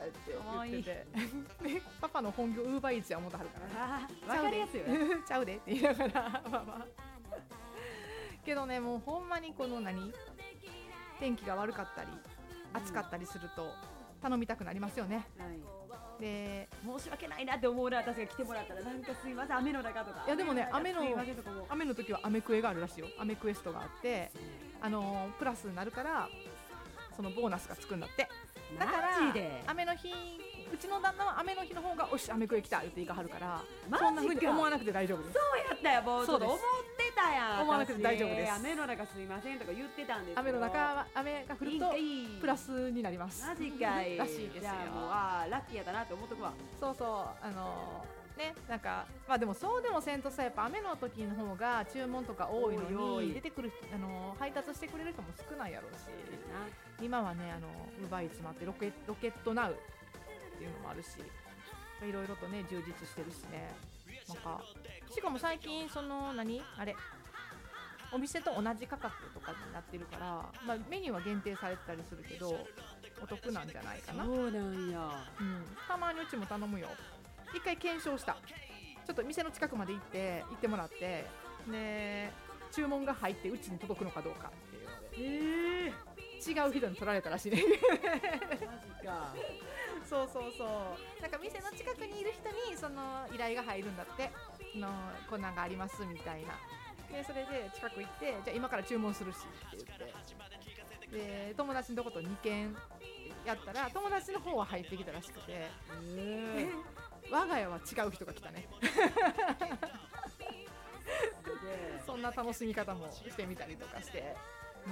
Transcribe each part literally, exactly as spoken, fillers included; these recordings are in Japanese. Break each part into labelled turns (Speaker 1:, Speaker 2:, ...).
Speaker 1: って言っててでパパの本業ウーバーイーツや思ってはるから、ね、
Speaker 2: 分かりやすいよね
Speaker 1: ちゃうでって言いながらまあまあけどねもうほんまにこの何天気が悪かったり暑かったりすると頼みたくなりますよね、はい、で
Speaker 2: 申し訳ないなって思うな私が来てもらったらなんかすいません雨の中とか
Speaker 1: いやでもね雨の雨の時は雨クエがあるらしいよ。雨クエストがあってあのプラスになるからそのボーナスがつくんだって。だから雨の日うちの旦那は雨の日の方がおし雨クエ来たって言いかはるからそんな風に思わなくて大丈夫です。
Speaker 2: そうやったよもうちょっと思ってたやん。
Speaker 1: 思わなくて大丈夫です。
Speaker 2: 雨の中すいませんとか言ってたんですよ。
Speaker 1: 雨の中は雨が降るとプラスになります。
Speaker 2: マジかい
Speaker 1: らしいですよ。
Speaker 2: じゃあもうあラッキーやだなって思っとくわ。
Speaker 1: そうそうあのー、ねなんかまあでもそうでもせんとさやっぱ雨の時の方が注文とか多いのに出てくるあのー、配達してくれる人も少ないやろうし今はねあのウーバーイーツもあってロケロケットナウっていうのもあるしいろいろとね充実してるしねなんかしかも最近その何あれお店と同じ価格とかになってるから、まあ、メニューは限定されてたりするけどお得なんじゃないかな。
Speaker 2: そうなんや、
Speaker 1: うん、たまにうちも頼むよ。一回検証したちょっと店の近くまで行って行ってもらってで注文が入ってうちに届くのかどうかっていうので、
Speaker 2: え
Speaker 1: ー、違う人に取られたらしいね
Speaker 2: マジか
Speaker 1: そうそうそうなんか店の近くにいる人にその依頼が入るんだってのこんなんがありますみたいなでそれで近く行ってじゃあ今から注文するしって言ってで友達のとことにけんやったら友達の方は入ってきたらしくて、えー、我が家は違う人が来たねそんな楽しみ方もしてみたりとかして、うん、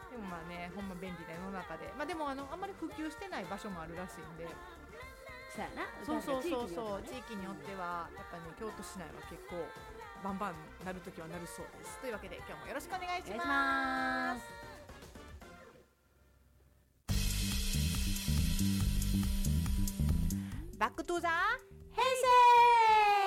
Speaker 1: でもまあねほんま便利な世の中で、まあ、でも あのあんまり普及してない場所もあるらしいんで
Speaker 2: そうやな
Speaker 1: そうそうそうそう地域によってはやっぱね京都市内は結構バンバンなるときはなるそうです。というわけで今日もよろしくお願いします。バックトゥザ平成